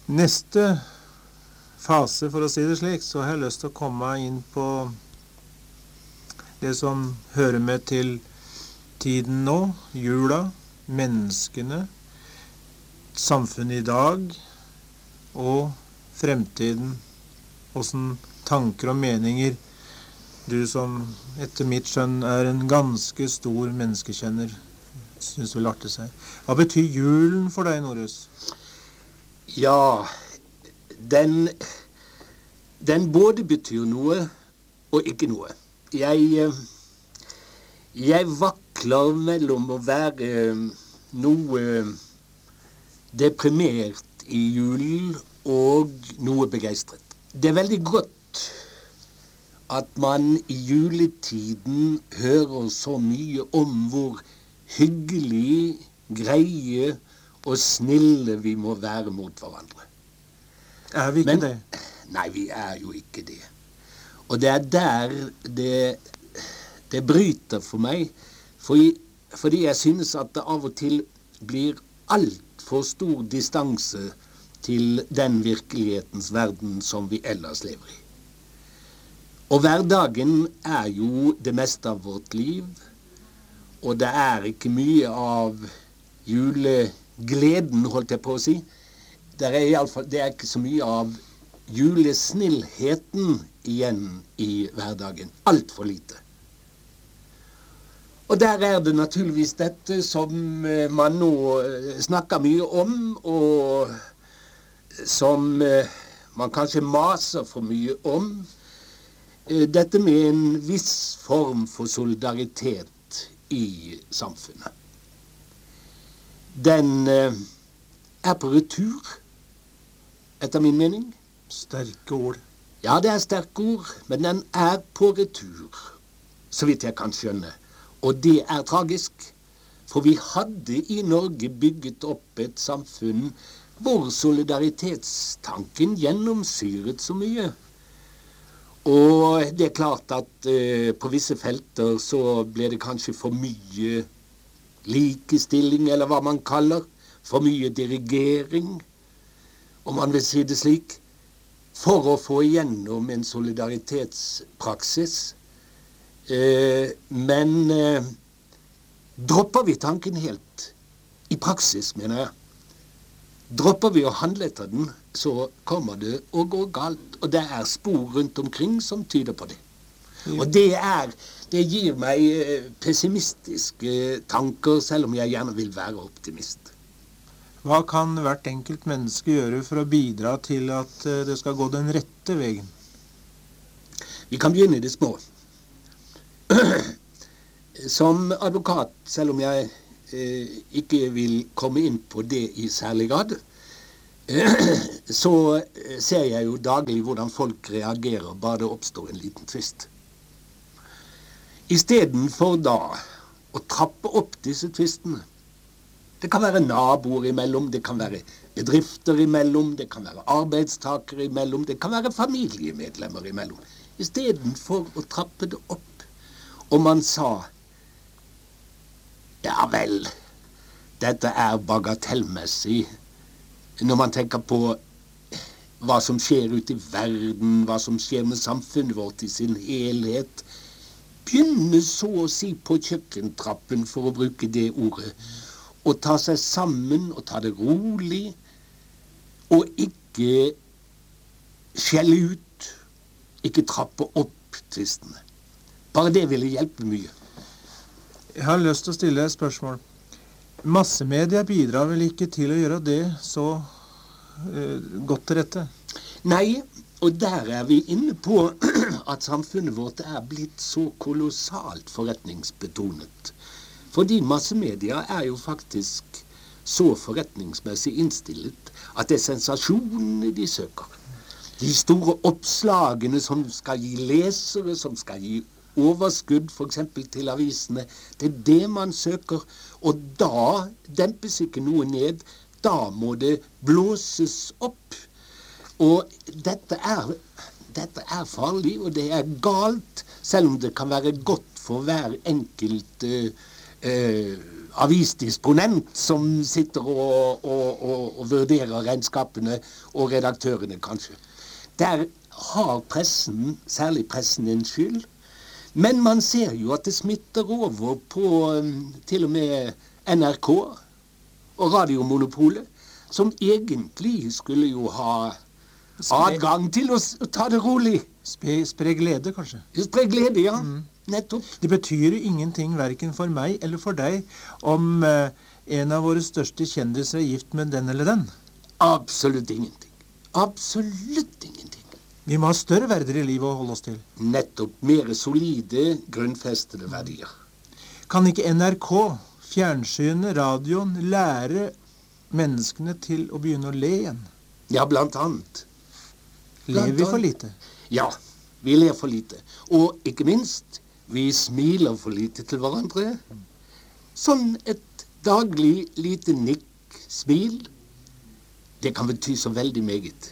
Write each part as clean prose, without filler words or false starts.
Neste fase, for å si det slik, så har jeg lyst til å komme inn på det som hører med til tiden nå, jula, menneskene, samfunnet i dag og fremtiden. Hvordan tanker og meninger du som etter mitt skjønn er en ganske stor menneskekjenner synes vil arte seg. Hva betyr julen for deg, Norhus? Ja, den både betyr noe og ikke noe. Jeg vakler mellom å være noe deprimert i julen og noe begeistret. Det er veldig godt at man i juletiden hører så mye om hvor hyggelig, greie og snille vi må være mot hverandre. Er vi ikke det? Nei, vi er jo ikke det. Og det er der det bryter for meg, fordi jeg synes at det av og til blir alt for stor distanse til den virkelighetens verden som vi ellers lever i. Og hverdagen er jo det meste av vårt liv, og det er ikke mye av julegleden, holdt jeg på å si. Det er ikke så mye av julesnillheten igjen i hverdagen. Alt for lite. Og der er det naturligvis dette som man nå snakker mye om, og som man kanskje maser for mye om. Dette med en viss form for solidaritet i samfunnet. Den er på retur, etter min mening. Sterke ord. Ja, det er sterke ord, men den er på retur, så vidt jeg kan skjønne. Og det er tragisk, for vi hadde i Norge bygget opp et samfunn hvor solidaritetstanken gjennomsyret så mye. Og det er klart at på visse felter så ble det kanskje for mye likestilling, eller hva man kaller, for mye dirigering, om man vil si det slik, for å få igjennom en solidaritetspraksis. Men dropper vi tanken helt, i praksis mener jeg, dropper vi å handle etter den, så kommer det å gå galt. Og det er spor rundt omkring som tyder på det. Ja. Og det gir meg pessimistiske tanker, selv om jeg gjerne vil være optimist. Hva kan hvert enkelt menneske gjøre for å bidra til at det skal gå den rette veien? Vi kan begynne i det små. Som advokat, selv om jeg ikke vil komme inn på det i særlig grad, så ser jeg jo daglig hvordan folk reagerer bare det oppstår en liten tvist. I stedet for da å trappe opp disse tvistene, det kan være naboer imellom, det kan være bedrifter imellom, det kan være arbeidstakere imellom, det kan være familiemedlemmer imellom. I stedet for å trappe det opp, og man sa, ja vel, dette er bagatellmessig. Når man tenker på hva som skjer ute i verden, hva som skjer med samfunnet vårt i sin helhet, begynne så å si på kjøkkentrappen, for å bruke det ordet, og ta seg sammen og ta det rolig, og ikke skjelle ut, ikke trappe opp tvistene. Bare det ville hjelpe mye. Jeg har lyst til å stille et spørsmål. Massemedia bidrar vel ikke til å gjøre det så godt til rette? Nei, og der er vi inne på at samfunnet vårt er blitt så kolossalt forretningsbetonet. Fordi massemedia er jo faktisk så forretningsmessig innstillet at det er sensasjonene de søker. De store oppslagene som skal gi lesere, som skal gi overskudd for eksempel til avisene, det er det man søker, og da dempes ikke noe ned, da må det blåses opp. Og dette er farlig, og det er galt, selv om det kan være godt for hver enkelt avisdisponent som sitter og vurderer regnskapene, og redaktørene kanskje. Der har pressen, særlig pressen, en skyld. Men man ser jo at det smitter over på til og med NRK og radiomonopolet, som egentlig skulle jo ha adgang til å ta det rolig. Spre glede, kanskje. Spre glede, ja. Nettopp. Det betyr jo ingenting, hverken for meg eller for deg, om en av våre største kjendiser er gift med den eller den. Absolutt ingenting. Absolutt ingenting. Vi må ha større verdier i livet å holde oss til. Nettopp. Mer solide, grunnfestede verdier. Kan ikke NRK, fjernsynet, radioen lære menneskene til å begynne å le igjen? Ja, blant annet. Lever vi for lite? Ja, vi ler for lite. Og ikke minst, vi smiler for lite til hverandre. Sånn et daglig lite nikk, smil, det kan bety så veldig meget.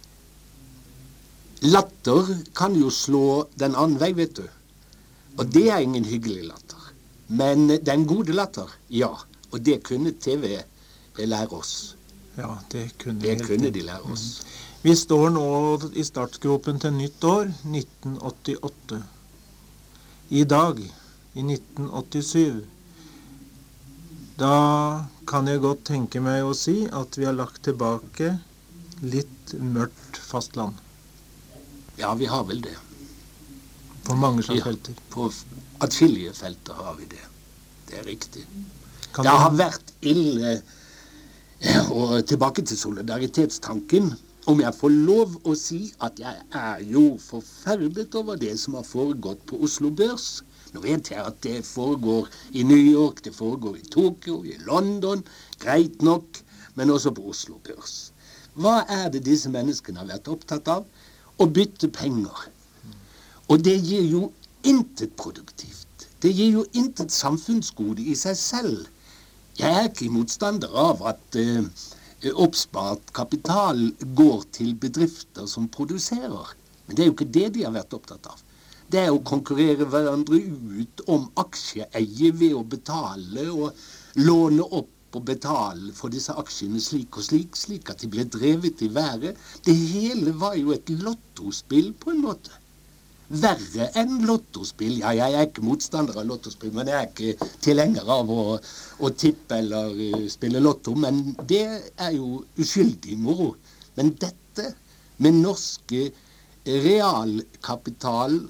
Latter kan jo slå den annen vei, vet du. Og det er ingen hyggelig latter. Men den gode latter, ja. Og det kunne TV lære oss. Ja, det kunne de lære oss. Vi står nå i startgropen til nytt år, 1988. I dag, i 1987, da kan jeg godt tenke meg å si at vi har lagt tilbake litt mørkt fastland. Ja, vi har vel det. På mange slags felter. På atskillige felter har vi det. Det er riktig. Det har vært ille, og tilbake til solidaritetstanken, om jeg får lov å si at jeg er jo forferdet over det som har foregått på Oslo Børs. Nå vet jeg at det foregår i New York, det foregår i Tokyo, i London, greit nok, men også på Oslo Børs. Hva er det disse menneskene har vært opptatt av? Å bytte penger. Og det gir jo intet produktivt. Det gir jo intet samfunnsgode i seg selv. Jeg er ikke motstander av at oppspart kapital går til bedrifter som produserer. Men det er jo ikke det de har vært opptatt av. Det er å konkurrere hverandre ut om aksjeeie ved å betale og låne opp og betale for disse aksjene slik og slik, slik at de ble drevet i været. Det hele var jo et lottospill på en måte. Verre enn lottospill. Ja, jeg er ikke motstander av lottospill, men jeg er ikke tilhenger av å tippe eller spille lotto. Men det er jo uskyldig moro. Men dette med norske realkapitalverdier,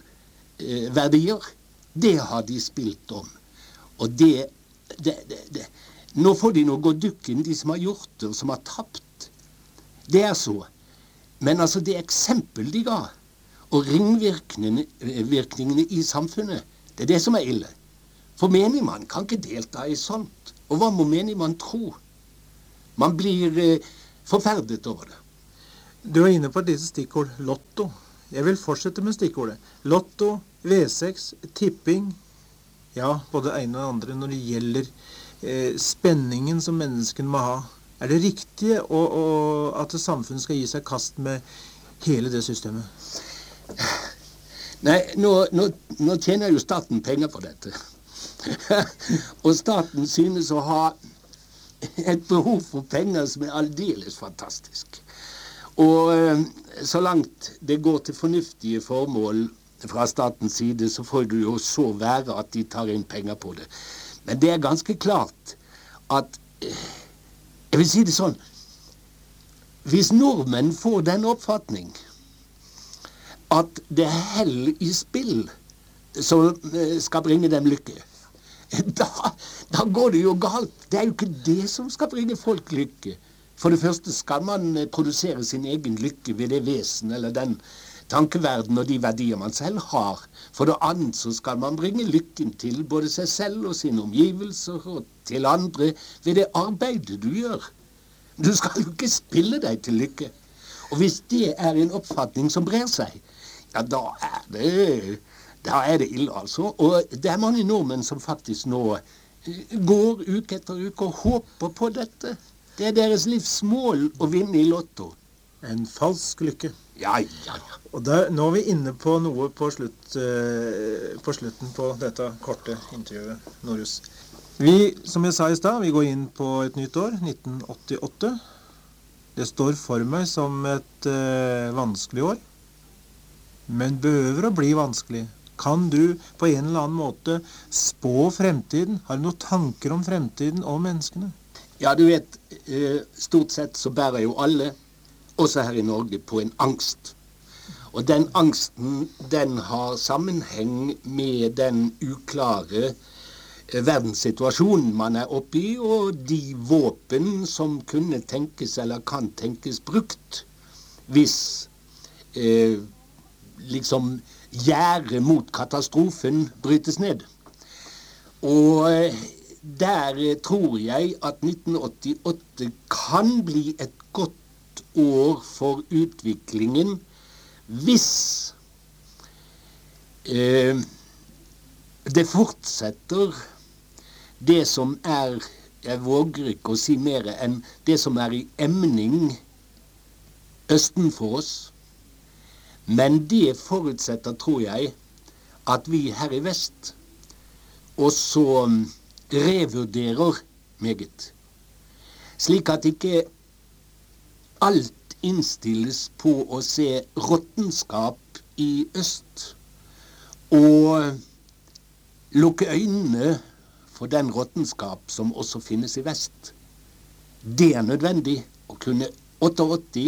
det har de spilt om. Og det nå får de nå gå dukken, de som har gjort det, og som har tapt. Det er så. Men altså, det eksempel de ga, og ringvirkningene i samfunnet, det er det som er ille. For menigmann kan ikke delta i sånt. Og hva må menigmann tro? Man blir forferdet over det. Du er inne på et lite stikkord, lotto. Jeg vil fortsette med stikkordet. Lotto, V6, tipping, ja, både det ene og det andre når det gjelder spenningen som mennesken må ha. Er det riktig at samfunnet skal gi seg kast med hele det systemet? Nei, nå tjener jo staten penger på dette. Og staten synes å ha et behov for penger som er aldeles fantastisk. Og så langt det går til fornuftige formål fra statens side, så får du jo så være at de tar inn penger på det. Men det er ganske klart at, jeg vil si det sånn, hvis nordmenn får den oppfatning at det er hell i spill som skal bringe dem lykke, da går det jo galt. Det er jo ikke det som skal bringe folk lykke. For det første skal man produsere sin egen lykke ved det vesen eller den tankeverden og de verdier man selv har. For det annet så skal man bringe lykken til både seg selv og sine omgivelser og til andre ved det arbeidet du gjør. Du skal jo ikke spille deg til lykke. Og hvis det er en oppfatning som brer seg, ja, da er det ille, altså. Og det er mange nordmenn som faktisk nå går uke etter uke og håper på dette. Det er deres livsmål å vinne i lotto. En falsk lykke. Ja. Og nå er vi inne på noe på slutten på dette korte intervjuet, Norhus. Som jeg sa i stad, vi går inn på et nytt år, 1988. Det står for meg som et vanskelig år, men behøver å bli vanskelig. Kan du på en eller annen måte spå fremtiden? Har du noen tanker om fremtiden og menneskene? Ja, du vet, stort sett så bærer jo alle, også her i Norge, på en angst. Og den angsten, den har sammenheng med den uklare verdenssituasjonen man er oppe i, og de våpen som kunne tenkes eller kan tenkes brukt hvis liksom gjerdet mot katastrofen brytes ned. Og der tror jeg at 1988 kan bli et godt år for utviklingen hvis det fortsetter det som jeg våger ikke å si mer enn det som i emning østen for oss. Men det forutsetter, tror jeg, at vi her i vest også revurderer meget. Slik at ikke alt innstilles på å se råttenskap i øst, og lukke øynene for den råttenskap som også finnes i vest. Det nødvendig å kunne 88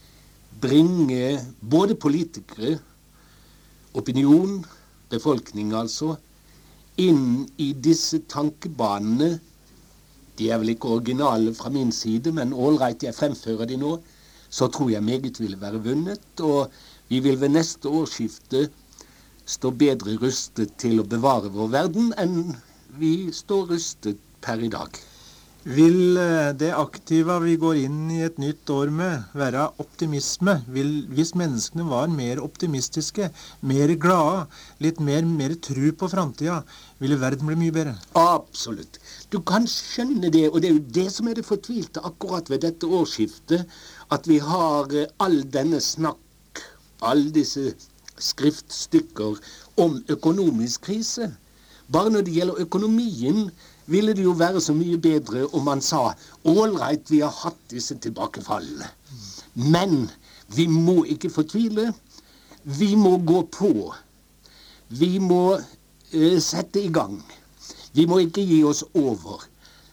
bringe både politikere, opinion, befolkning altså, inn i disse tankebanene. De vel ikke originale fra min side, men ålreit, jeg fremfører de nå. Så tror jeg meget ville være vunnet, og vi vil ved neste årsskifte stå bedre rustet til å bevare vår verden enn vi står rustet per i dag. Vil det aktive vi går inn i et nytt år med være optimisme? Hvis menneskene var mer optimistiske, mer glade, litt mer tro på fremtiden, ville verden bli mye bedre? Absolutt. Du kan skjønne det, og det jo det som det fortvilte akkurat ved dette årsskiftet, at vi har all denne snakk, all disse skriftstykker om økonomisk krise. Bare når det gjelder økonomien, ville det jo være så mye bedre om man sa, ålreit, vi har hatt disse tilbakefallene. Men vi må ikke fortvile. Vi må gå på. Vi må sette i gang. Vi må ikke gi oss over.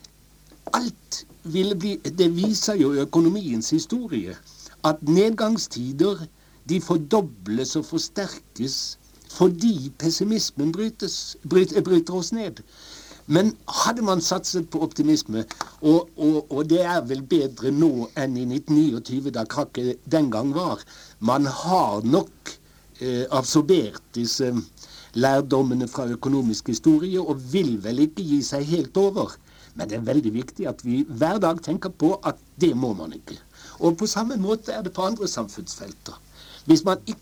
Alt ville bli, det viser jo økonomiens historie, at nedgangstider, de fordobles og forsterkes fordi pessimismen bryter oss ned. Men hadde man satset på optimisme, og det vel bedre nå enn i 1929, da krakket den gang var, man har nok absorbert disse lærdommene fra økonomisk historie, og vil vel ikke gi seg helt over. Men det veldig viktig at vi hver dag tenker på at det må man ikke. Og på samme måte det på andre samfunnsfelter. Hvis man ikke